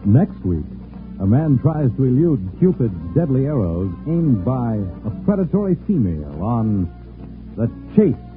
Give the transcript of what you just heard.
Next week, a man tries to elude Cupid's deadly arrows aimed by a predatory female on The Chase